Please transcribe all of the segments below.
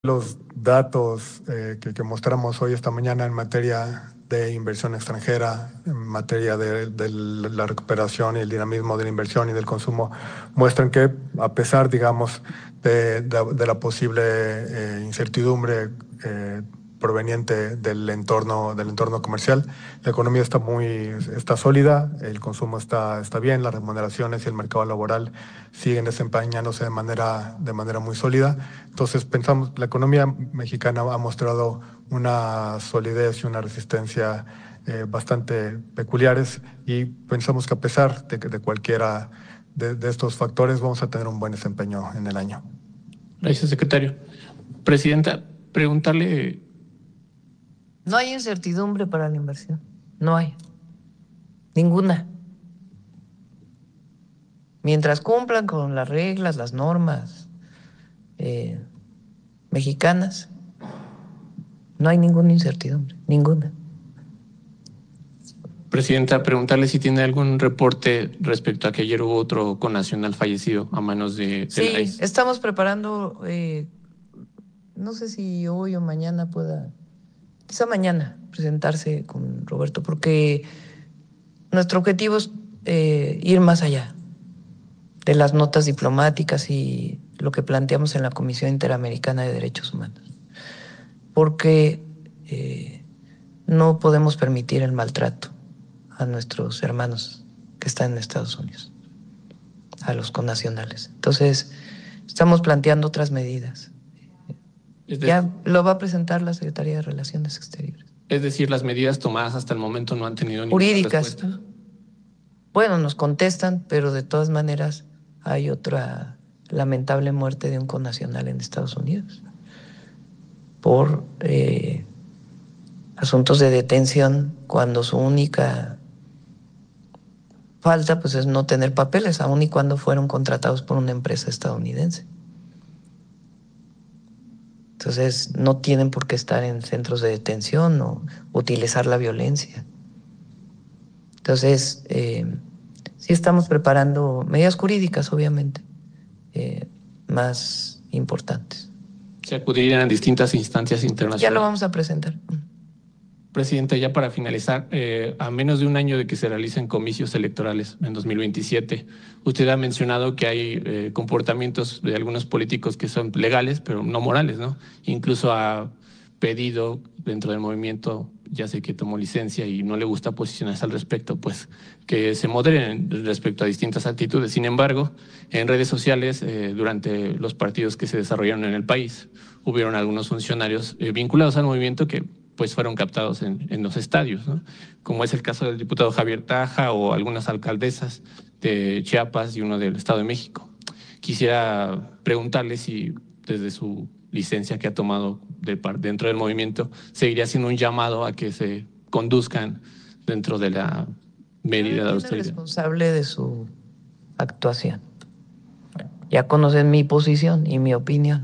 Los datos que mostramos hoy esta mañana en materia de inversión extranjera, en materia de la recuperación y el dinamismo de la inversión y del consumo, muestran que a pesar, digamos, de la posible incertidumbre proveniente del entorno comercial, la economía está sólida, el consumo está bien, las remuneraciones y el mercado laboral siguen desempeñándose de manera muy sólida. Entonces pensamos, la economía mexicana ha mostrado una solidez y una resistencia bastante peculiares y pensamos que a pesar de cualquiera de estos factores vamos a tener un buen desempeño en el año. Gracias, secretario. Presidenta, preguntarle. No hay incertidumbre para la inversión, no hay, ninguna. Mientras cumplan con las reglas, las normas mexicanas, no hay ninguna incertidumbre, ninguna. Presidenta, preguntarle si tiene algún reporte respecto a que ayer hubo otro connacional fallecido a manos de Sí, la ICE. estamos preparando, no sé si hoy o mañana quizá mañana presentarse con Roberto, porque nuestro objetivo es ir más allá de las notas diplomáticas y lo que planteamos en la Comisión Interamericana de Derechos Humanos, porque no podemos permitir el maltrato a nuestros hermanos que están en Estados Unidos, a los connacionales. Entonces, estamos planteando otras medidas. Ya lo va a presentar la Secretaría de Relaciones Exteriores. Es decir, las medidas tomadas hasta el momento no han tenido ninguna jurídicas. respuesta. Bueno, nos contestan, pero de todas maneras hay otra lamentable muerte de un connacional en Estados Unidos por asuntos de detención, cuando su única falta pues es no tener papeles, aun y cuando fueron contratados por una empresa estadounidense. Entonces no tienen por qué estar en centros de detención o utilizar la violencia. Entonces sí estamos preparando medidas jurídicas, obviamente, más importantes. Se acudirían a distintas instancias internacionales. Ya lo vamos a presentar. Presidenta, ya para finalizar, a menos de un año de que se realicen comicios electorales en 2027, usted ha mencionado que hay comportamientos de algunos políticos que son legales, pero no morales, ¿no? Incluso ha pedido dentro del movimiento, ya sé que tomó licencia y no le gusta posicionarse al respecto, pues que se moderen respecto a distintas actitudes. Sin embargo, en redes sociales, durante los partidos que se desarrollaron en el país, hubieron algunos funcionarios vinculados al movimiento que pues fueron captados en los estadios, ¿no? Como es el caso del diputado Javier Taja o algunas alcaldesas de Chiapas y uno del Estado de México. Quisiera preguntarle si desde su licencia que ha tomado dentro del movimiento seguiría haciendo un llamado a que se conduzcan dentro de la medida de austeridad. Es responsable de su actuación. Ya conocen mi posición y mi opinión.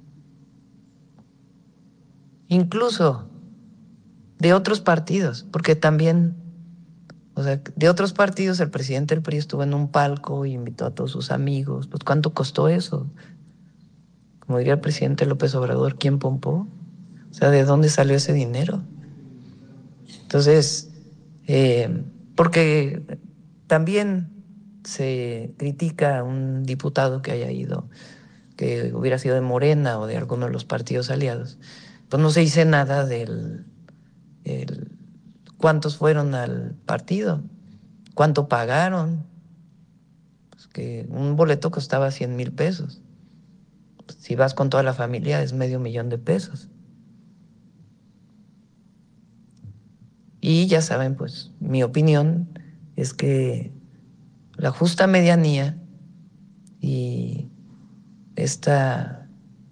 Incluso de otros partidos, porque también, o sea, de otros partidos el presidente del PRI estuvo en un palco y invitó a todos sus amigos. Pues ¿cuánto costó eso? Como diría el presidente López Obrador, ¿quién pompó? O sea, ¿de dónde salió ese dinero? Entonces, porque también se critica a un diputado que haya ido, que hubiera sido de Morena o de alguno de los partidos aliados, pues no se dice nada del cuántos fueron al partido, cuánto pagaron, pues que un boleto costaba 100,000 pesos. Si vas con toda la familia es $500,000. Y ya saben, pues mi opinión es que la justa medianía y este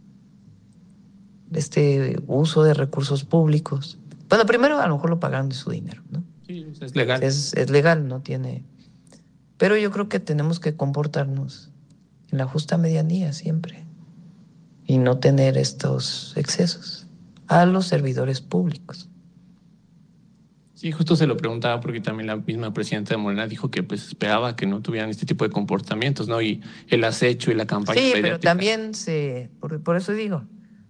uso de recursos públicos, bueno, primero a lo mejor lo pagaron de su dinero, ¿no? Sí, es legal. Es legal, no tiene. Pero yo creo que tenemos que comportarnos en la justa medianía siempre y no tener estos excesos a los servidores públicos. Sí, justo se lo preguntaba porque también la misma presidenta de Morena dijo que pues esperaba que no tuvieran este tipo de comportamientos, ¿no? Y el acecho y la campaña Sí, mediática. pero también por eso digo,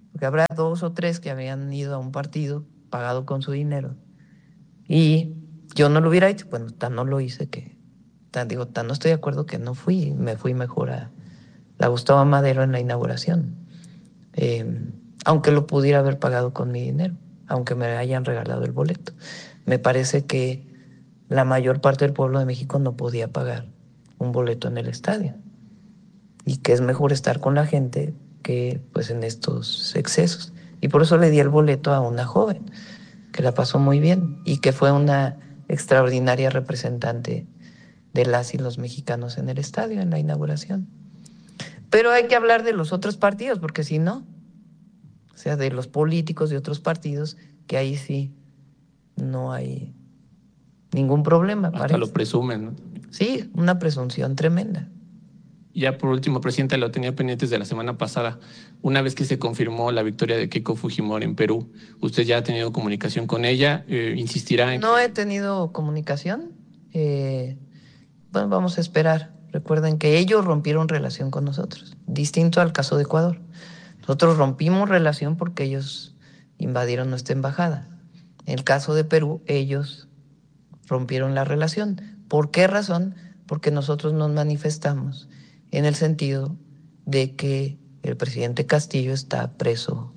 porque habrá 2 o 3 que habían ido a un partido pagado con su dinero. Y yo no lo hubiera hecho, bueno, tan no lo hice tan no estoy de acuerdo que no fui, me fui mejor a la Gustavo Madero en la inauguración. Aunque lo pudiera haber pagado con mi dinero, aunque me hayan regalado el boleto. Me parece que la mayor parte del pueblo de México no podía pagar un boleto en el estadio y que es mejor estar con la gente que pues en estos excesos. Y por eso le di el boleto a una joven que la pasó muy bien y que fue una extraordinaria representante de las y los mexicanos en el estadio, en la inauguración. Pero hay que hablar de los otros partidos, porque si no, o sea, de los políticos de otros partidos, que ahí sí no hay ningún problema. Hasta parece. Lo presumen, ¿no? Sí, una presunción tremenda. Ya por último, presidenta, lo tenía pendientes de la semana pasada. Una vez que se confirmó la victoria de Keiko Fujimori en Perú, ¿usted ya ha tenido comunicación con ella? ¿Insistirá en No he tenido comunicación. Bueno, vamos a esperar. Recuerden que ellos rompieron relación con nosotros, distinto al caso de Ecuador. Nosotros rompimos relación porque ellos invadieron nuestra embajada. En el caso de Perú, ellos rompieron la relación. ¿Por qué razón? Porque nosotros nos manifestamos en el sentido de que el presidente Castillo está preso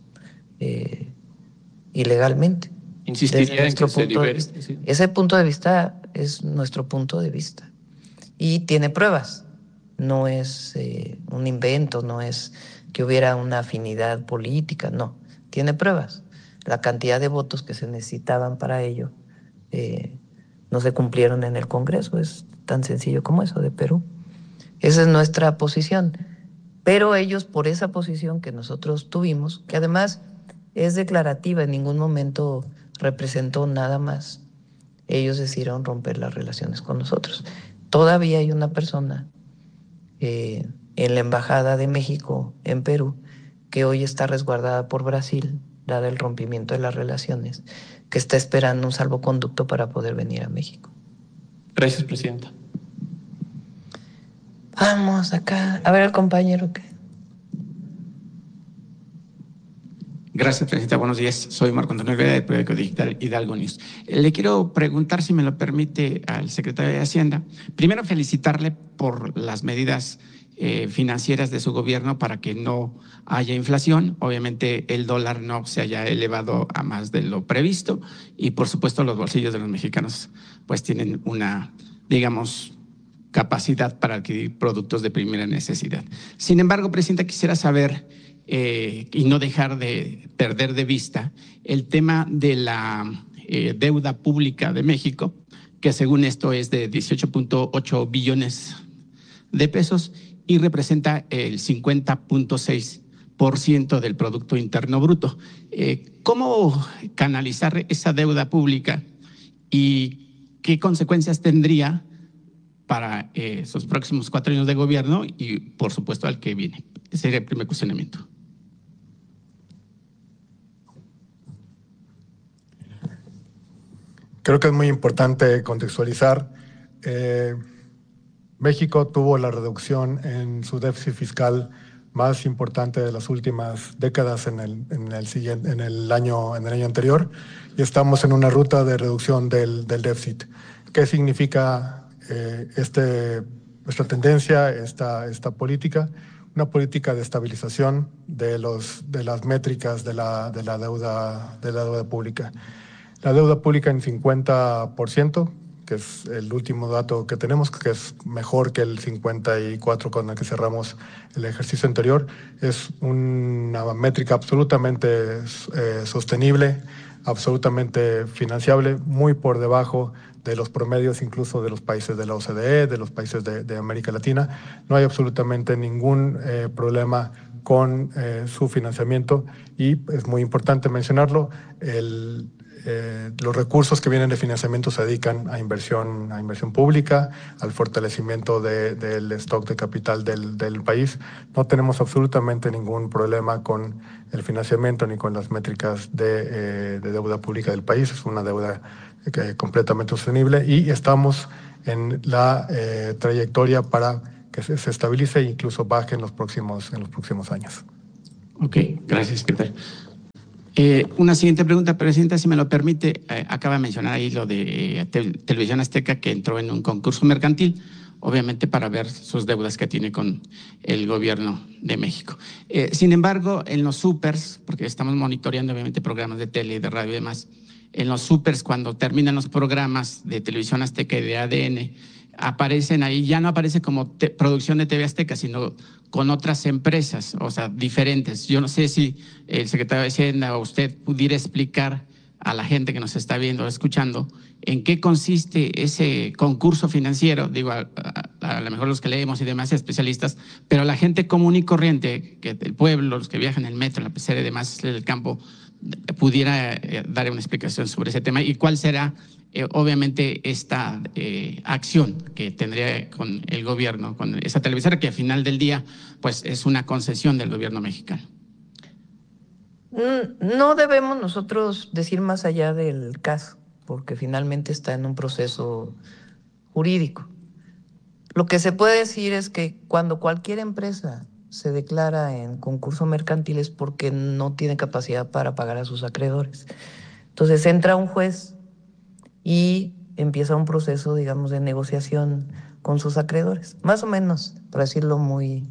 ilegalmente. ¿Insistiría en que se libere? Sí. Ese punto de vista es nuestro punto de vista. Y tiene pruebas. No es un invento, no es que hubiera una afinidad política, no. Tiene pruebas. La cantidad de votos que se necesitaban para ello no se cumplieron en el Congreso. Es tan sencillo como eso, de Perú. Esa es nuestra posición. Pero ellos, por esa posición que nosotros tuvimos, que además es declarativa, en ningún momento representó nada más, ellos decidieron romper las relaciones con nosotros. Todavía hay una persona en la Embajada de México en Perú que hoy está resguardada por Brasil, dada el rompimiento de las relaciones, que está esperando un salvoconducto para poder venir a México. Gracias, presidenta. Vamos acá. A ver, el compañero que... Gracias, presidenta. Buenos días. Soy Marco Antonio Olvera, del periódico digital Hidalgo News. Le quiero preguntar, si me lo permite, al secretario de Hacienda. Primero, felicitarle por las medidas financieras de su gobierno para que no haya inflación. Obviamente, el dólar no se haya elevado a más de lo previsto y, por supuesto, los bolsillos de los mexicanos pues tienen una, digamos, capacidad para adquirir productos de primera necesidad. Sin embargo, presidenta, quisiera saber y no dejar de perder de vista el tema de la deuda pública de México, que según esto es de 18.8 billones de pesos y representa el 50.6% del Producto Interno Bruto. ¿Cómo canalizar esa deuda pública y qué consecuencias tendría para sus próximos 4 años de gobierno y, por supuesto, al que viene? Ese sería el primer cuestionamiento. Creo que es muy importante contextualizar. México tuvo la reducción en su déficit fiscal más importante de las últimas décadas en el año anterior, y estamos en una ruta de reducción del déficit. ¿Qué significa esta tendencia, esta política? Una política de estabilización de las métricas de la deuda pública. La deuda pública en 50%, que es el último dato que tenemos, que es mejor que el 54% con el que cerramos el ejercicio anterior, es una métrica absolutamente sostenible, absolutamente financiable, muy por debajo de los promedios incluso de los países de la OCDE, de los países de América Latina. No hay absolutamente ningún problema con su financiamiento, y es muy importante mencionarlo. Los recursos que vienen de financiamiento se dedican a inversión pública, al fortalecimiento del stock de capital del país. No tenemos absolutamente ningún problema con el financiamiento ni con las métricas de deuda pública del país. Es una deuda completamente sostenible y estamos en la trayectoria para que se estabilice e incluso baje en los próximos años. Ok, gracias, secretario. Una siguiente pregunta, Presidenta, si me lo permite. Acaba de mencionar ahí lo de Televisión Azteca, que entró en un concurso mercantil, obviamente para ver sus deudas que tiene con el gobierno de México. Sin embargo, en los supers, porque estamos monitoreando obviamente programas de tele, de radio y demás, en los supers, cuando terminan los programas de Televisión Azteca y de ADN, aparecen ahí, ya no aparece como producción de TV Azteca, sino con otras empresas, o sea, diferentes. Yo no sé si el secretario de Hacienda o usted pudiera explicar a la gente que nos está viendo o escuchando en qué consiste ese concurso financiero. Digo, a lo mejor los que leemos y demás especialistas, pero la gente común y corriente, que del pueblo, los que viajan en el metro, en la pecera y demás del campo, pudiera dar una explicación sobre ese tema y cuál será obviamente esta acción que tendría con el gobierno, con esa televisora que al final del día pues es una concesión del gobierno mexicano. No debemos nosotros decir más allá del caso, porque finalmente está en un proceso jurídico. Lo que se puede decir es que cuando cualquier empresa se declara en concurso mercantil es porque no tiene capacidad para pagar a sus acreedores. Entonces entra un juez y empieza un proceso, digamos, de negociación con sus acreedores, más o menos, para decirlo muy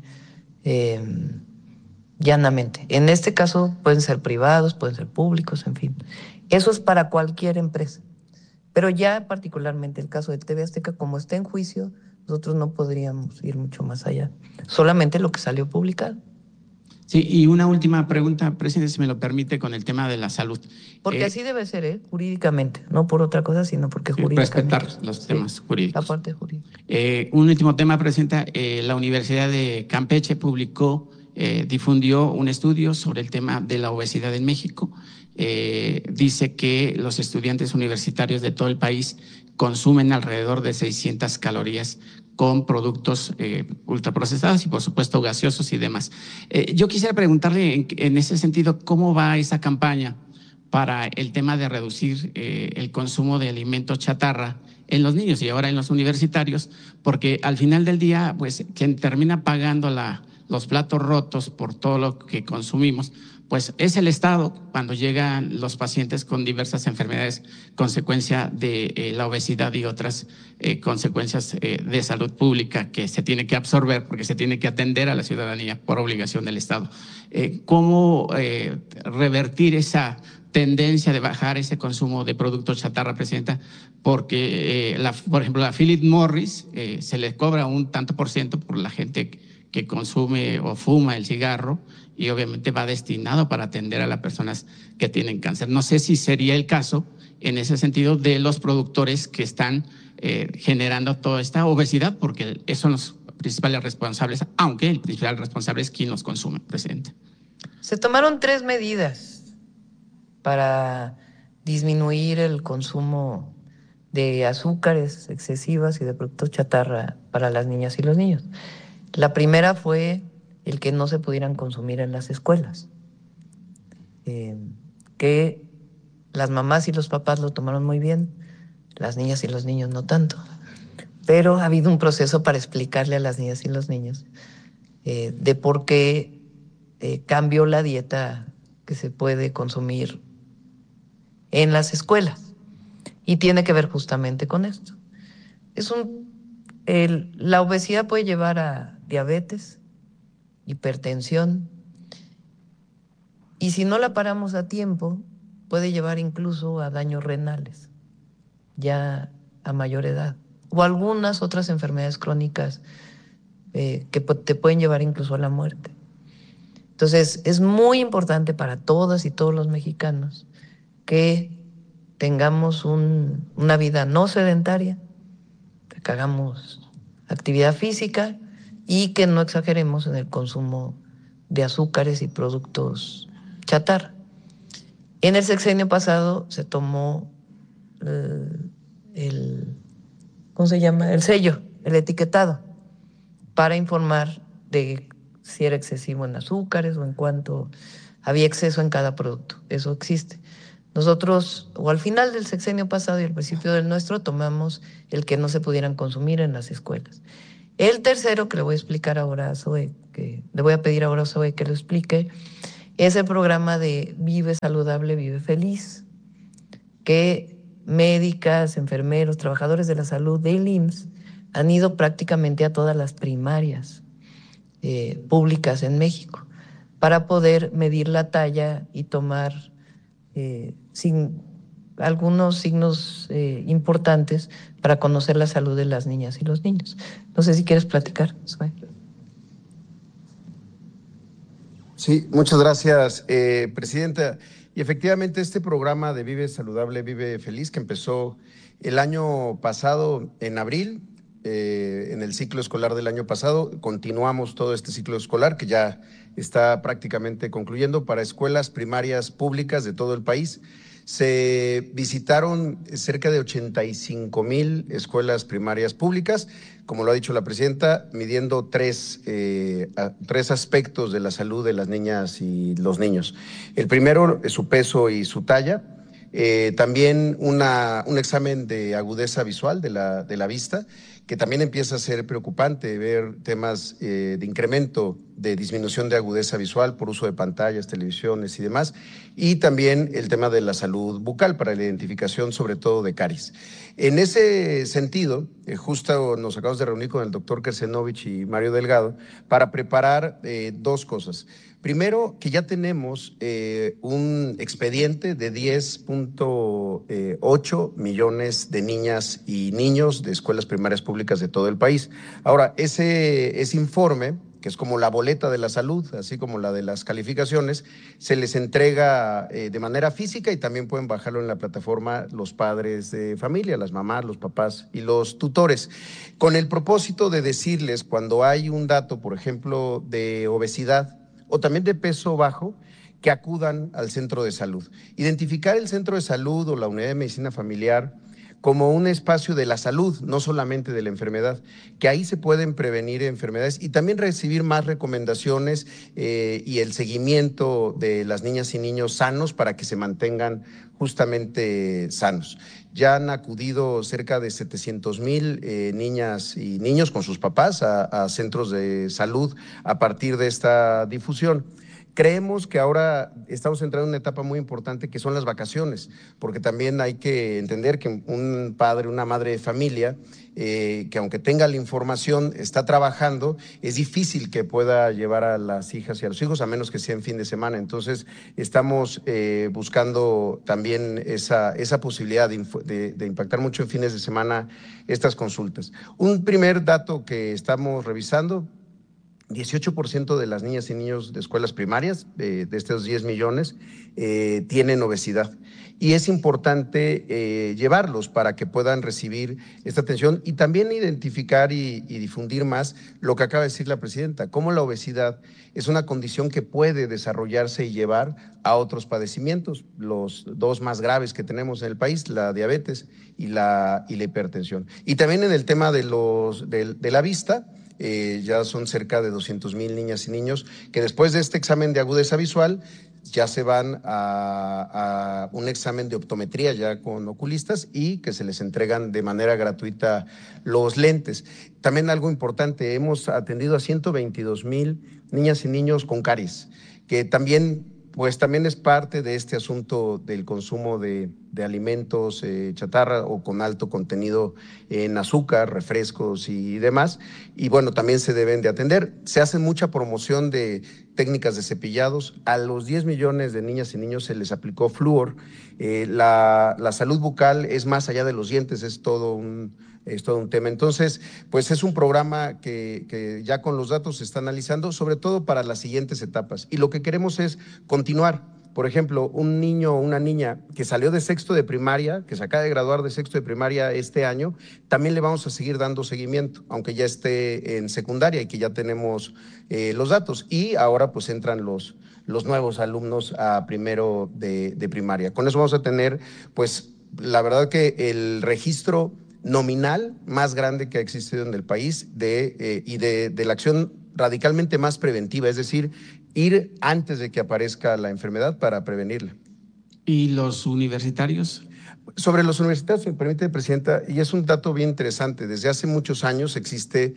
llanamente. En este caso pueden ser privados, pueden ser públicos, en fin. Eso es para cualquier empresa. Pero ya particularmente el caso de TV Azteca, como está en juicio, nosotros no podríamos ir mucho más allá. Solamente lo que salió publicado. Sí, y una última pregunta, presidente, si me lo permite, con el tema de la salud. Porque así debe ser, jurídicamente, no por otra cosa, sino porque jurídicamente. Respetar los temas jurídicos. La parte jurídica. Un último tema, presidenta. La Universidad de Campeche difundió un estudio sobre el tema de la obesidad en México. Dice que los estudiantes universitarios de todo el país consumen alrededor de 600 calorías con productos ultraprocesados y por supuesto gaseosos y demás. Yo quisiera preguntarle en ese sentido, ¿cómo va esa campaña para el tema de reducir el consumo de alimentos chatarra en los niños y ahora en los universitarios? Porque al final del día, pues quien termina pagando los platos rotos por todo lo que consumimos, pues es el Estado cuando llegan los pacientes con diversas enfermedades, consecuencia de la obesidad y otras consecuencias de salud pública que se tiene que absorber porque se tiene que atender a la ciudadanía por obligación del Estado. ¿Cómo revertir esa tendencia de bajar ese consumo de productos chatarra, presidenta? Porque, por ejemplo, a Philip Morris se le cobra un tanto por ciento por la gente que consume o fuma el cigarro y obviamente va destinado para atender a las personas que tienen cáncer. No sé si sería el caso en ese sentido de los productores que están generando toda esta obesidad, porque esos son los principales responsables, aunque el principal responsable es quien los consume, presidente. Se tomaron 3 medidas para disminuir el consumo de azúcares excesivas y de productos chatarra para las niñas y los niños. La primera fue el que no se pudieran consumir en las escuelas, que las mamás y los papás lo tomaron muy bien, las niñas y los niños no tanto. Pero ha habido un proceso para explicarle a las niñas y los niños de por qué cambió la dieta que se puede consumir en las escuelas. Y tiene que ver justamente con esto. La obesidad puede llevar a diabetes, hipertensión, y si no la paramos a tiempo, puede llevar incluso a daños renales, ya a mayor edad, o algunas otras enfermedades crónicas que te pueden llevar incluso a la muerte. Entonces, es muy importante para todas y todos los mexicanos que tengamos una vida no sedentaria, que hagamos actividad física y que no exageremos en el consumo de azúcares y productos chatarra. En el sexenio pasado se tomó ¿cómo se llama? El sello, el etiquetado, para informar de si era excesivo en azúcares o en cuánto había exceso en cada producto. Eso existe. Nosotros, o al final del sexenio pasado y al principio del nuestro, tomamos el que no se pudieran consumir en las escuelas. El tercero, que le voy a explicar ahora a Zoe, que le voy a pedir ahora a Zoe que lo explique, es el programa de Vive Saludable, Vive Feliz, que médicas, enfermeros, trabajadores de la salud del IMSS han ido prácticamente a todas las primarias públicas en México para poder medir la talla y tomar algunos signos importantes para conocer la salud de las niñas y los niños. No sé si quieres platicar, Zoe. Sí, muchas gracias, Presidenta. Y efectivamente este programa de Vive Saludable, Vive Feliz, que empezó el año pasado en abril, en el ciclo escolar del año pasado, continuamos todo este ciclo escolar que ya está prácticamente concluyendo para escuelas primarias públicas de todo el país. Se visitaron cerca de 85,000 escuelas primarias públicas, como lo ha dicho la presidenta, midiendo tres aspectos de la salud de las niñas y los niños. El primero es su peso y su talla. También un examen de agudeza visual de la vista, que también empieza a ser preocupante ver temas de incremento de disminución de agudeza visual por uso de pantallas, televisiones y demás, y también el tema de la salud bucal para la identificación sobre todo de caries. En ese sentido, justo nos acabamos de reunir con el doctor Kersenovich y Mario Delgado para preparar dos cosas. Primero, que ya tenemos un expediente de 10.8 millones de niñas y niños de escuelas primarias públicas de todo el país. Ahora, ese informe, que es como la boleta de la salud, así como la de las calificaciones, se les entrega de manera física y también pueden bajarlo en la plataforma los padres de familia, las mamás, los papás y los tutores, con el propósito de decirles cuando hay un dato, por ejemplo, de obesidad, o también de peso bajo, que acudan al centro de salud. Identificar el centro de salud o la unidad de medicina familiar como un espacio de la salud, no solamente de la enfermedad, que ahí se pueden prevenir enfermedades y también recibir más recomendaciones y el seguimiento de las niñas y niños sanos para que se mantengan justamente sanos. Ya han acudido cerca de 700,000 niñas y niños con sus papás a centros de salud a partir de esta difusión. Creemos que ahora estamos entrando en una etapa muy importante que son las vacaciones, porque también hay que entender que un padre, una madre de familia, que aunque tenga la información, está trabajando, es difícil que pueda llevar a las hijas y a los hijos, a menos que sea en fin de semana. Entonces, estamos buscando también esa posibilidad de impactar mucho en fines de semana estas consultas. Un primer dato que estamos revisando: 18% de las niñas y niños de escuelas primarias, de estos 10 millones, tienen obesidad. Y es importante llevarlos para que puedan recibir esta atención y también identificar y difundir más lo que acaba de decir la presidenta, cómo la obesidad es una condición que puede desarrollarse y llevar a otros padecimientos, los dos más graves que tenemos en el país, la diabetes y la hipertensión. Y también en el tema de la vista, ya son cerca de 200,000 niñas y niños que después de este examen de agudeza visual ya se van a un examen de optometría ya con oculistas y que se les entregan de manera gratuita los lentes. También algo importante, hemos atendido a 122,000 niñas y niños con caries, que también es parte de este asunto del consumo de alimentos chatarra o con alto contenido en azúcar, refrescos y demás. Y bueno, también se deben de atender. Se hace mucha promoción de técnicas de cepillados. A los 10 millones de niñas y niños se les aplicó flúor. La salud bucal es más allá de los dientes, es todo un tema. Entonces, pues es un programa que ya con los datos se está analizando, sobre todo para las siguientes etapas. Y lo que queremos es continuar. Por ejemplo, un niño o una niña que salió de sexto de primaria, que se acaba de graduar de sexto de primaria este año, también le vamos a seguir dando seguimiento, aunque ya esté en secundaria y que ya tenemos los datos. Y ahora pues entran los nuevos alumnos a primero de primaria. Con eso vamos a tener, pues, la verdad que el registro nominal más grande que ha existido en el país y de la acción radicalmente más preventiva, es decir, ir antes de que aparezca la enfermedad para prevenirla. ¿Y los universitarios? Sobre los universitarios, me permite, Presidenta, y es un dato bien interesante, desde hace muchos años existe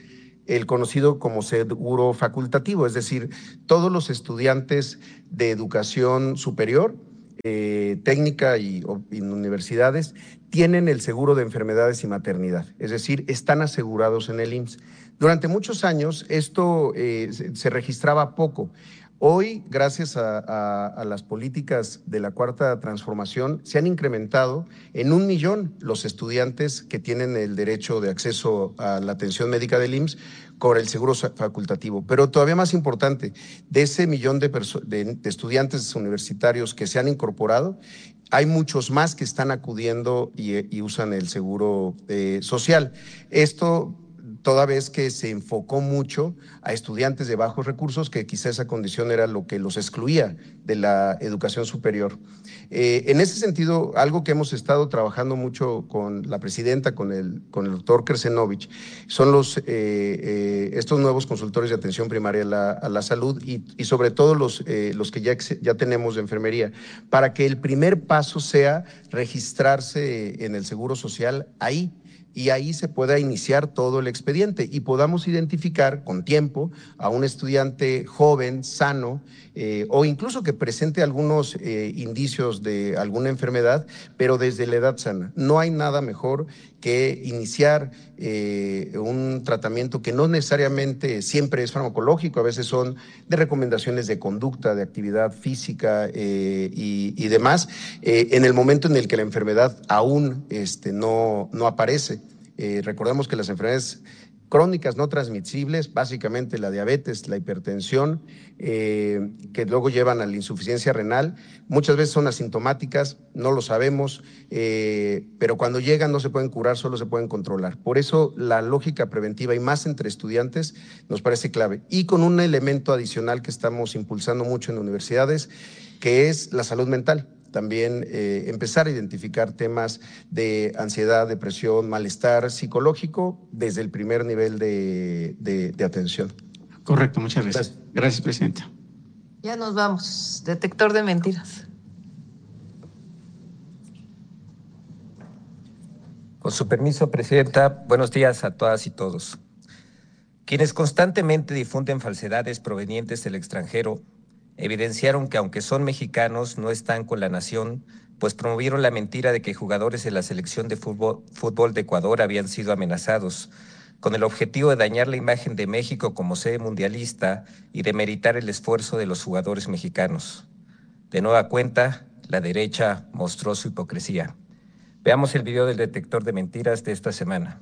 el conocido como seguro facultativo, es decir, todos los estudiantes de educación superior, técnica y en universidades, tienen el seguro de enfermedades y maternidad, es decir, están asegurados en el IMSS. Durante muchos años esto se registraba poco. Hoy, gracias a las políticas de la Cuarta Transformación, se han incrementado en 1 millón los estudiantes que tienen el derecho de acceso a la atención médica del IMSS con el seguro facultativo. Pero todavía más importante, de ese 1 millón de estudiantes universitarios que se han incorporado, hay muchos más que están acudiendo y usan el seguro social. Esto toda vez que se enfocó mucho a estudiantes de bajos recursos, que quizá esa condición era lo que los excluía de la educación superior. En ese sentido, algo que hemos estado trabajando mucho con la presidenta, con el doctor Krsenovich, son estos nuevos consultorios de atención primaria a la salud y sobre todo los que ya tenemos de enfermería, para que el primer paso sea registrarse en el Seguro Social ahí, y ahí se pueda iniciar todo el expediente y podamos identificar con tiempo a un estudiante joven, sano, o incluso que presente algunos indicios de alguna enfermedad, pero desde la edad sana. No hay nada mejor que iniciar un tratamiento que no necesariamente siempre es farmacológico, a veces son de recomendaciones de conducta, de actividad física y demás, en el momento en el que la enfermedad aún no aparece. Recordemos que las enfermedades crónicas no transmisibles, básicamente la diabetes, la hipertensión, que luego llevan a la insuficiencia renal, muchas veces son asintomáticas, no lo sabemos, pero cuando llegan no se pueden curar, solo se pueden controlar. Por eso la lógica preventiva y más entre estudiantes nos parece clave. Y con un elemento adicional que estamos impulsando mucho en universidades, que es la salud mental. También empezar a identificar temas de ansiedad, depresión, malestar psicológico desde el primer nivel de atención. Correcto, muchas gracias. Gracias, presidenta. Ya nos vamos. Detector de mentiras. Con su permiso, presidenta, buenos días a todas y todos. Quienes constantemente difunden falsedades provenientes del extranjero evidenciaron que aunque son mexicanos, no están con la nación, pues promovieron la mentira de que jugadores de la selección de fútbol de Ecuador habían sido amenazados, con el objetivo de dañar la imagen de México como sede mundialista y demeritar el esfuerzo de los jugadores mexicanos. De nueva cuenta, la derecha mostró su hipocresía. Veamos el video del detector de mentiras de esta semana.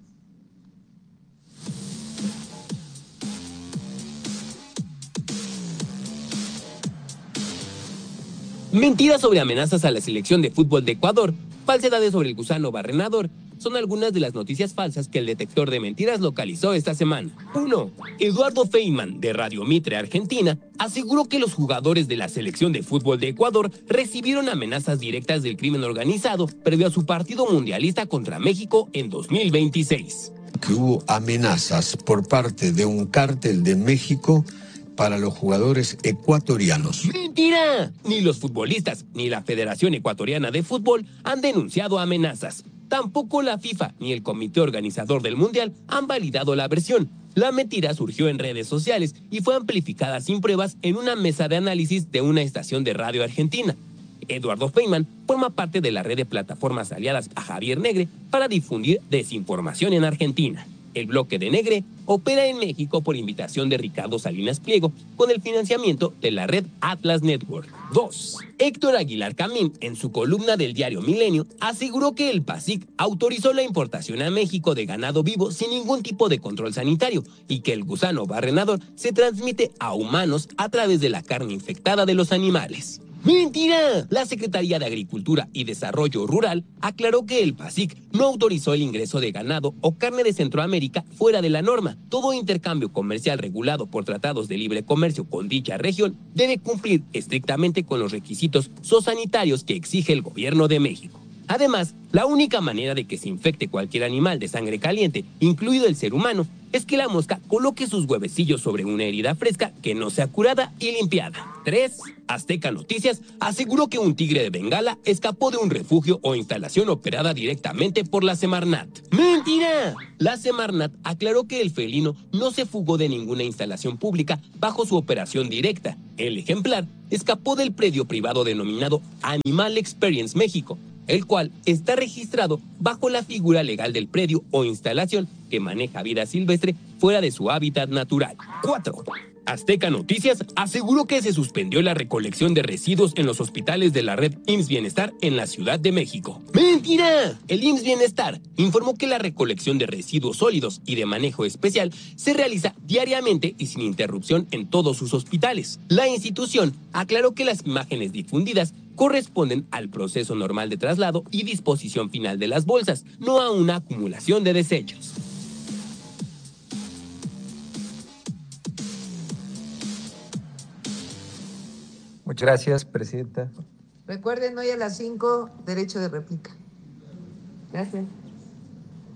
Mentiras sobre amenazas a la selección de fútbol de Ecuador, falsedades sobre el gusano barrenador, son algunas de las noticias falsas que el detector de mentiras localizó esta semana. 1. Eduardo Feynman, de Radio Mitre, Argentina, aseguró que los jugadores de la selección de fútbol de Ecuador recibieron amenazas directas del crimen organizado previo a su partido mundialista contra México en 2026. Que hubo amenazas por parte de un cártel de México para los jugadores ecuatorianos. ¡Mentira! Ni los futbolistas ni la Federación Ecuatoriana de Fútbol han denunciado amenazas. Tampoco la FIFA ni el comité organizador del Mundial han validado la versión. La mentira surgió en redes sociales y fue amplificada sin pruebas en una mesa de análisis de una estación de radio argentina. Eduardo Feynman forma parte de la red de plataformas aliadas a Javier Negre para difundir desinformación en Argentina. El bloque de Negre opera en México por invitación de Ricardo Salinas Pliego con el financiamiento de la red Atlas Network. 2. Héctor Aguilar Camín, en su columna del diario Milenio, aseguró que el PASIC autorizó la importación a México de ganado vivo sin ningún tipo de control sanitario y que el gusano barrenador se transmite a humanos a través de la carne infectada de los animales. ¡Mentira! La Secretaría de Agricultura y Desarrollo Rural aclaró que el PASIC no autorizó el ingreso de ganado o carne de Centroamérica fuera de la norma. Todo intercambio comercial regulado por tratados de libre comercio con dicha región debe cumplir estrictamente con los requisitos zoosanitarios que exige el gobierno de México. Además, la única manera de que se infecte cualquier animal de sangre caliente, incluido el ser humano, es que la mosca coloque sus huevecillos sobre una herida fresca que no sea curada y limpiada. 3. Azteca Noticias aseguró que un tigre de Bengala escapó de un refugio o instalación operada directamente por la Semarnat. ¡Mentira! La Semarnat aclaró que el felino no se fugó de ninguna instalación pública bajo su operación directa. El ejemplar escapó del predio privado denominado Animal Experience México, el cual está registrado bajo la figura legal del predio o instalación que maneja vida silvestre fuera de su hábitat natural. 4. Azteca Noticias aseguró que se suspendió la recolección de residuos en los hospitales de la red IMSS Bienestar en la Ciudad de México. ¡Mentira! El IMSS Bienestar informó que la recolección de residuos sólidos y de manejo especial se realiza diariamente y sin interrupción en todos sus hospitales. La institución aclaró que las imágenes difundidas corresponden al proceso normal de traslado y disposición final de las bolsas, no a una acumulación de desechos. Muchas gracias, presidenta. Recuerden, hoy a las 5, derecho de réplica. Gracias.